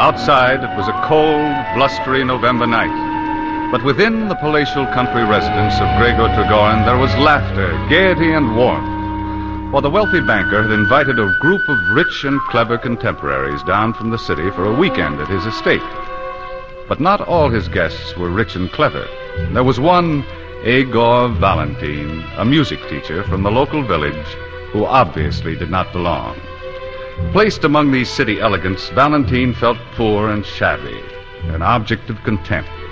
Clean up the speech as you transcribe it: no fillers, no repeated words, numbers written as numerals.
Outside, it was a cold, blustery November night. But within the palatial country residence of Gregor Trigorin, there was laughter, gaiety, and warmth. For the wealthy banker had invited a group of rich and clever contemporaries down from the city for a weekend at his estate. But not all his guests were rich and clever. There was one, Egor Valentin, a music teacher from the local village, who obviously did not belong. Placed among these city elegants, Valentin felt poor and shabby, an object of contempt.